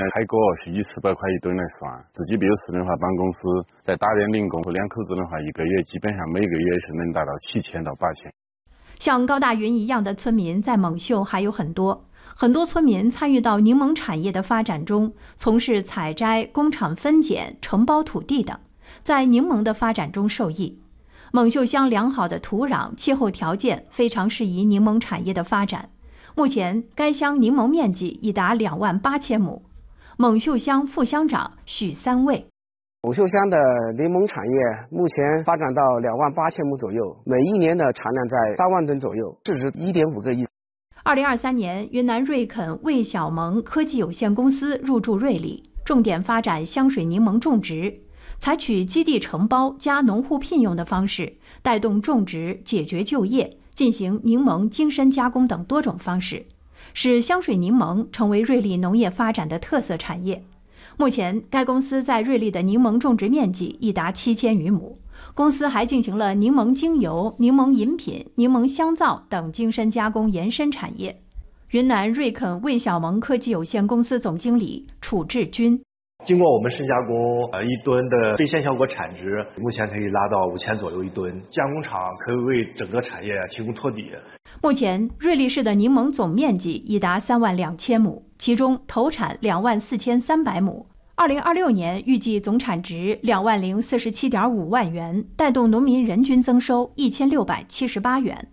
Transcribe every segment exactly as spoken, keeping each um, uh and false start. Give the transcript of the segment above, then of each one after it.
开锅是以四百块一吨来算，自己没有私人化办公司，在打点零工，两口子的话，一个月基本上每个月是能达到七千到八千。 像高大云一样的村民在蒙秀还有很多，很多村民参与到柠檬产业的发展中，从事采摘、工厂分拣、承包土地等，在柠檬的发展中受益。蒙秀乡良好的土壤、气候条件非常适宜柠檬产业的发展。目前，该乡柠檬面积已达两万八千亩。蒙秀乡副乡长许三卫。 蒙秀乡的柠檬产业目前发展到两万八千亩左右，每一年的产量在三万吨左右，市值一点五个亿。 二零二三年，云南瑞肯魏小蒙科技有限公司入驻瑞丽，重点发展香水柠檬种植，采取基地承包加农户聘用的方式，带动种植、解决就业，进行柠檬精深加工等多种方式，使香水柠檬成为瑞丽农业发展的特色产业。目前，该公司在瑞丽的柠檬种植面积已达七千余亩。公司还进行了柠檬精油、柠檬饮品、柠檬香皂等精深加工延伸产业。云南瑞肯魏小蒙科技有限公司总经理楚志军。 经过我们深加工，呃，一吨的兑现效果产值目前可以拉到五千左右一吨，加工厂可以为整个产业提供托底。 目前，瑞丽市的柠檬总面积已达三万两千亩，其中投产两万四千三百亩。二零二六年预计总产值两万零四十七点五万元，带动农民人均增收一千六百七十八元。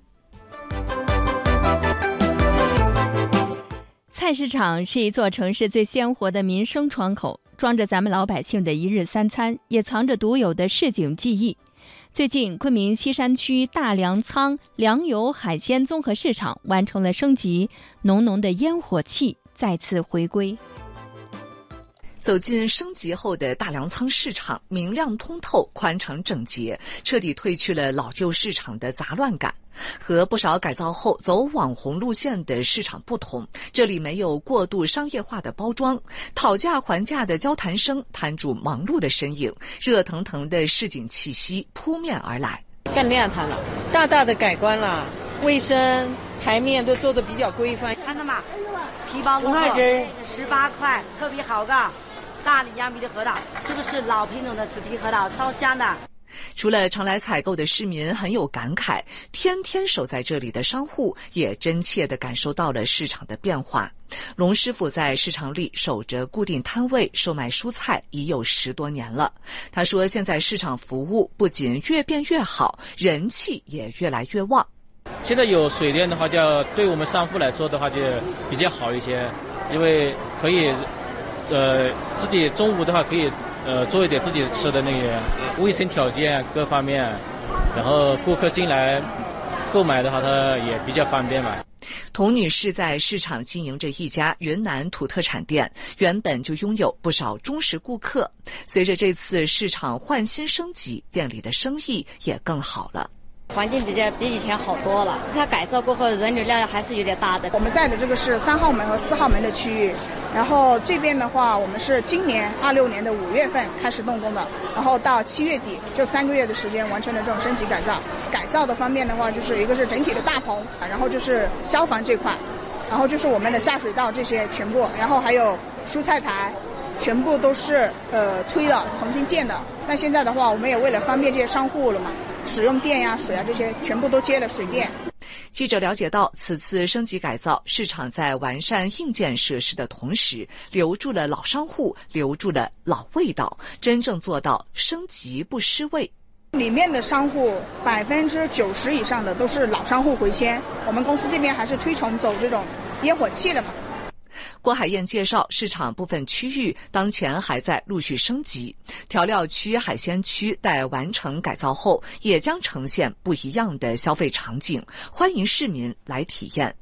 菜市场是一座城市最鲜活的民生窗口，装着咱们老百姓的一日三餐，也藏着独有的市井记忆。最近，昆明西山区大粮仓粮油海鲜综合市场完成了升级，浓浓的烟火气再次回归。 走进升级后的大粮仓市场，明亮通透，宽敞整洁，彻底褪去了老旧市场的杂乱感。和不少改造后走网红路线的市场不同，这里没有过度商业化的包装，讨价还价的交谈声，摊主忙碌的身影，热腾腾的市井气息扑面而来。 更亮堂了，大大的改观了，卫生台面都做得比较规范。 看到吗？皮包膜十八块，特别好的大理羊皮的核桃，这个是老品种的紫皮核桃，超香的。 除了常来采购的市民很有感慨，天天守在这里的商户也真切地感受到了市场的变化。龙师傅在市场里守着固定摊位售卖蔬菜已有十多年了。他说，现在市场服务不仅越变越好，人气也越来越旺。 现在有水电的话，就对我们商户来说的话就比较好一些，因为可以呃自己中午的话可以呃，做一点自己吃的那个卫生条件各方面，然后顾客进来购买的话，它也比较方便嘛。 童女士在市场经营着一家云南土特产店，原本就拥有不少忠实顾客。随着这次市场换新升级，店里的生意也更好了。 环境比较比以前好多了，它改造过后人流量还是有点大的。 我们在的这个是三号门和四号门的区域，然后这边的话，我们是今年二六年的五月份开始动工的，然后到七月底就三个月的时间完成了这种升级改造。改造的方面的话，就是一个是整体的大棚，然后就是消防这块，然后就是我们的下水道这些全部，然后还有蔬菜台。全部都是呃推了重新建的，但现在的话，我们也为了方便这些商户了嘛，使用电呀、水啊这些全部都接了水电。 记者了解到，此次升级改造，市场在完善硬件设施的同时，留住了老商户，留住了老味道，真正做到升级不失味。 里面的商户百分之九十以上的都是老商户回迁，我们公司这边还是推崇走这种烟火气的嘛。 郭海燕介绍，市场部分区域当前还在陆续升级，调料区、海鲜区待完成改造后，也将呈现不一样的消费场景，欢迎市民来体验。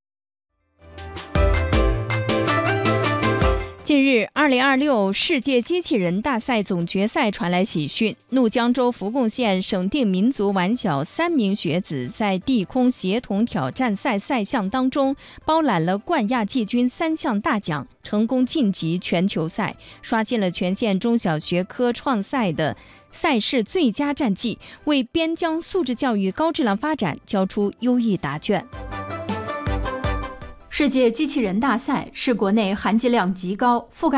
近日，二零二六世界机器人大赛总决赛传来喜讯，怒江州扶贡县省定民族玩小三名学子在地空协同挑战赛赛项当中包揽了冠亚季军三项大奖，成功晋级全球赛，刷新了全县中小学科创赛的赛事最佳战绩，为边疆素质教育高质量发展交出优异答卷。 世界机器人大赛是国内含金量极高、覆盖